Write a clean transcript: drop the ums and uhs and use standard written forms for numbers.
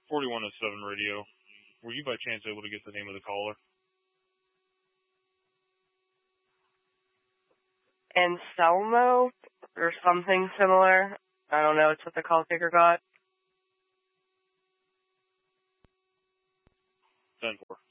4107 radio. Were you by chance able to get the name of the caller? Anselmo or something similar. I don't know. It's what the call taker got. 10-4.